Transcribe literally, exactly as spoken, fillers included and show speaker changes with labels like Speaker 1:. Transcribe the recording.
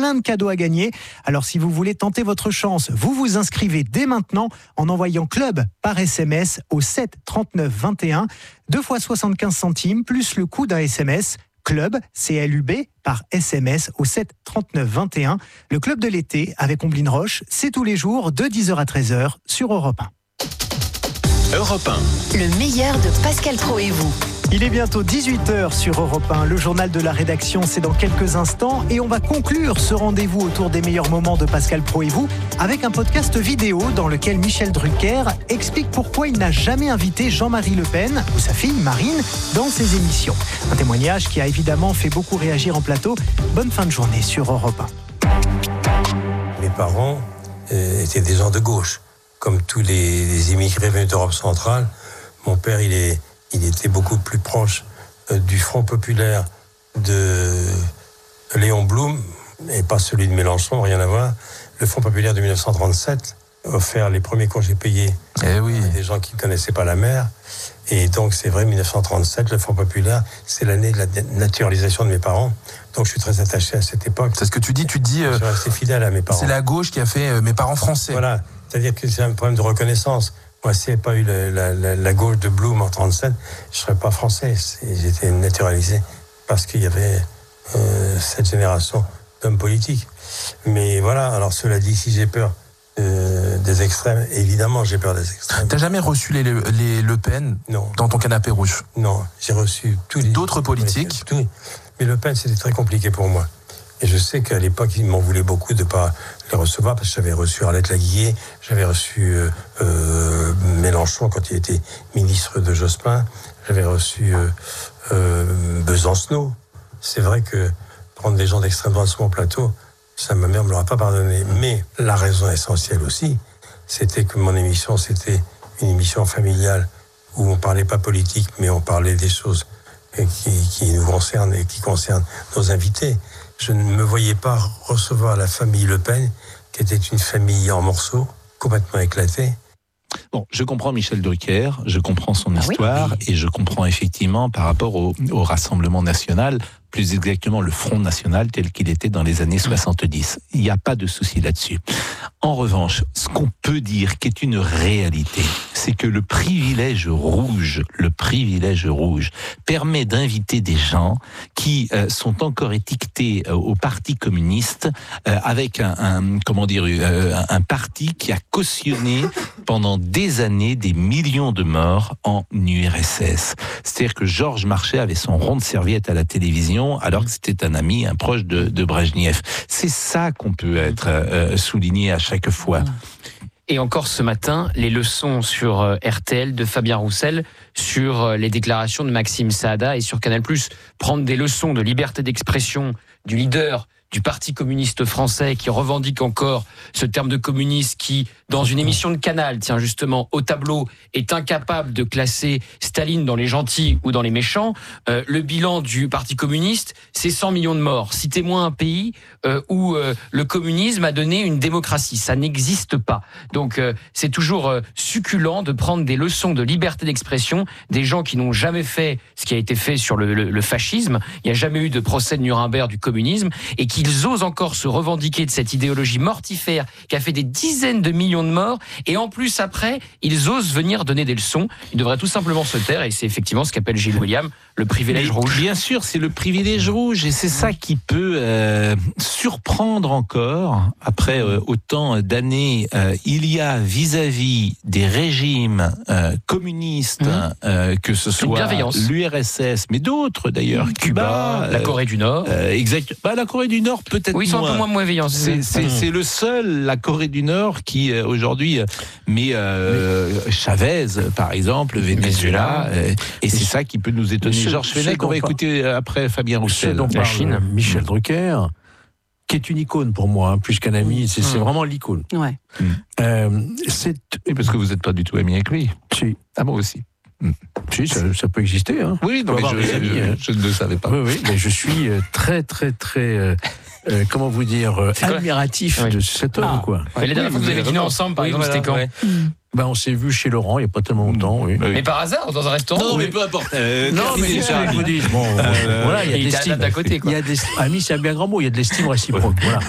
Speaker 1: plein de cadeaux à gagner. Alors si vous voulez tenter votre chance, vous vous inscrivez dès maintenant en envoyant club par S M S au sept trente-neuf vingt et un, deux fois soixante-quinze centimes plus le coût d'un S M S. Club, C L U B, par S M S au sept trente-neuf vingt et un. Le club de l'été avec Omblin Roche, c'est tous les jours de dix heures à treize heures sur Europe un.
Speaker 2: Europe un.
Speaker 3: Le meilleur de Pascal Praud et vous.
Speaker 1: Il est bientôt dix-huit heures sur Europe un. Le journal de la rédaction, c'est dans quelques instants. Et on va conclure ce rendez-vous autour des meilleurs moments de Pascal Praud et vous avec un podcast vidéo dans lequel Michel Drucker explique pourquoi il n'a jamais invité Jean-Marie Le Pen ou sa fille Marine dans ses émissions. Un témoignage qui a évidemment fait beaucoup réagir en plateau. Bonne fin de journée sur Europe un.
Speaker 4: Mes parents euh, étaient des gens de gauche. Comme tous les, les immigrés venus d'Europe centrale, mon père, il, est, il était beaucoup plus proche euh, du Front populaire de Léon Blum, et pas celui de Mélenchon, rien à voir. Le Front populaire de dix-neuf cent trente-sept offert les premiers congés payés
Speaker 5: eh oui.
Speaker 4: à des gens qui ne connaissaient pas la mer. Et donc, c'est vrai, dix-neuf cent trente-sept, le Front populaire, c'est l'année de la naturalisation de mes parents. Donc, je suis très attaché à cette époque.
Speaker 5: C'est ce que tu dis, tu te dis... Euh,
Speaker 4: je suis resté fidèle à mes parents.
Speaker 5: C'est la gauche qui a fait euh, mes parents français.
Speaker 4: Voilà. C'est-à-dire que c'est un problème de reconnaissance. Moi, s'il n'y avait pas eu la, la, la, la gauche de Blum en trente-sept, je ne serais pas français. C'est, j'étais naturalisé parce qu'il y avait euh, cette génération d'hommes politiques. Mais voilà, alors cela dit, si j'ai peur euh, des extrêmes, évidemment j'ai peur des extrêmes.
Speaker 5: T'as jamais reçu les, les Le Pen
Speaker 4: non.
Speaker 5: dans ton canapé rouge?
Speaker 4: Non, j'ai reçu tous les...
Speaker 5: D'autres politiques
Speaker 4: tout. Mais Le Pen, c'était très compliqué pour moi. Et je sais qu'à l'époque, ils m'en voulaient beaucoup de ne pas les recevoir, parce que j'avais reçu Arlette Laguillet, j'avais reçu euh, euh, Mélenchon quand il était ministre de Jospin, j'avais reçu euh, euh, Besancenot. C'est vrai que prendre des gens d'extrême droite sur mon plateau, ça, ma mère ne me l'aura pas pardonné. Mais la raison essentielle aussi, c'était que mon émission, c'était une émission familiale où on ne parlait pas politique, mais on parlait des choses qui, qui nous concernent et qui concernent nos invités. Je ne me voyais pas recevoir la famille Le Pen, qui était une famille en morceaux, complètement éclatée.
Speaker 6: Bon, je comprends Michel Drucker, je comprends son histoire, ah oui, oui. et je comprends effectivement par rapport au, au Rassemblement national, plus exactement le Front national tel qu'il était dans les années soixante-dix. Il n'y a pas de souci là-dessus. En revanche, ce qu'on peut dire qui est une réalité, c'est que le privilège rouge, le privilège rouge, permet d'inviter des gens qui euh, sont encore étiquetés euh, au Parti communiste euh, avec un, un comment dire euh, un, un parti qui a cautionné pendant des années des millions de morts en U R S S. C'est-à-dire que Georges Marchais avait son rond de serviette à la télévision alors que c'était un ami, un proche de, de Brejnev. C'est ça qu'on peut être euh, souligné à chaque fois.
Speaker 7: Et encore ce matin, les leçons sur R T L de Fabien Roussel, sur les déclarations de Maxime Saada et sur Canal plus. Prendre des leçons de liberté d'expression du leader du Parti communiste français qui revendique encore ce terme de communiste qui, dans une émission de Canal, tiens justement, au tableau, est incapable de classer Staline dans les gentils ou dans les méchants. Euh, le bilan du Parti communiste, c'est cent millions de morts. Citez-moi un pays euh, où euh, le communisme a donné une démocratie. Ça n'existe pas. Donc euh, c'est toujours euh, succulent de prendre des leçons de liberté d'expression des gens qui n'ont jamais fait ce qui a été fait sur le, le, le fascisme. Il n'y a jamais eu de procès de Nuremberg du communisme et qui ils osent encore se revendiquer de cette idéologie mortifère qui a fait des dizaines de millions de morts et en plus après, ils osent venir donner des leçons. Ils devraient tout simplement se taire et c'est effectivement ce qu'appelle Gilles William le privilège
Speaker 6: Mais
Speaker 7: rouge.
Speaker 6: Bien sûr, c'est le privilège rouge et c'est ça qui peut euh, surprendre encore après euh, autant d'années. Euh, il y a vis-à-vis des régimes euh, communistes, mmh. euh, que ce soit l'U R S S, mais d'autres d'ailleurs, mmh. Cuba,
Speaker 7: la Corée du Nord.
Speaker 6: Euh, exact. Bah, la Corée du Nord peut-être
Speaker 7: oui, ils sont
Speaker 6: moins.
Speaker 7: un peu moins malveillants.
Speaker 6: C'est, c'est, c'est le seul, la Corée du Nord, qui euh, aujourd'hui, euh, mais euh, oui. Chavez, par exemple, le Venezuela, euh, et c'est ça qui peut nous étonner.
Speaker 8: Ce,
Speaker 6: Georges Fenech, on va écouter après Fabien Roussel.
Speaker 8: dont
Speaker 6: la
Speaker 8: Chine. Michel Drucker, qui est une icône pour moi, hein, plus qu'un ami, c'est, mmh. c'est vraiment l'icône.
Speaker 9: Ouais.
Speaker 6: Mmh.
Speaker 8: Euh, c'est...
Speaker 6: Et parce que vous n'êtes pas du tout ami avec lui.
Speaker 8: Si.
Speaker 6: Ah, moi aussi. Mmh.
Speaker 8: Si, ça, ça peut exister. Hein.
Speaker 6: Oui, non, mais je,
Speaker 8: amis,
Speaker 6: je,
Speaker 8: hein.
Speaker 6: je ne le savais pas.
Speaker 8: Oui, oui, mais je suis très, très, très... Euh, Euh, comment vous dire, euh, admiratif oui. de cet homme,
Speaker 7: ah.
Speaker 8: quoi.
Speaker 7: Ouais, la dernière fois que vous avez dîné ensemble, par oui, exemple, voilà, c'était quand ouais.
Speaker 8: Ben, on s'est vu chez Laurent il n'y a pas tellement longtemps. Oui.
Speaker 7: Mais oui. par hasard, dans un restaurant.
Speaker 6: Non,
Speaker 7: oui.
Speaker 6: mais peu importe.
Speaker 8: Euh, non, mais c'est ça, je vous dis. Bon, euh, voilà, il y a de l'estime.
Speaker 7: d'à côté, quoi.
Speaker 8: Il y a des... Ami, c'est un bien grand mot, il y a de l'estime réciproque. Voilà.